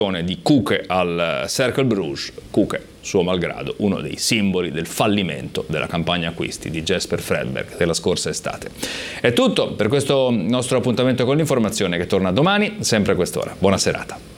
di Kuke al Cercle Bruges. Kuke, suo malgrado, uno dei simboli del fallimento della campagna acquisti di Jesper Fredberg della scorsa estate. È tutto per questo nostro appuntamento con l'informazione, che torna domani, sempre a quest'ora. Buona serata.